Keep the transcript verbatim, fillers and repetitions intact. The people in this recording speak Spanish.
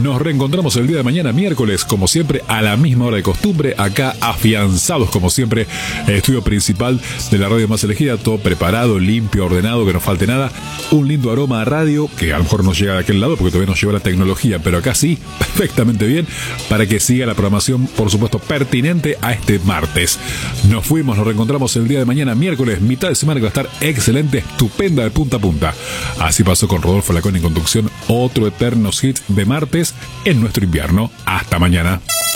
Nos reencontramos el día de mañana, miércoles, como siempre, a la misma hora de costumbre, acá afianzados, como siempre, el estudio principal de la radio más elegida, todo preparado, limpio, ordenado, que no falte nada. Un lindo aroma a radio, que a lo mejor no llega de aquel lado porque todavía no llegó la tecnología, pero acá sí, perfectamente bien, para que siga la programación, por supuesto, pertinente a este martes. Nos fuimos, nos reencontramos el día de mañana, miércoles, mitad de semana, que va a estar excelente, estupenda de punta a punta. Así pasó con Rodolfo Lacón en conducción, otro eternos hits de martes en nuestro invierno. Hasta mañana.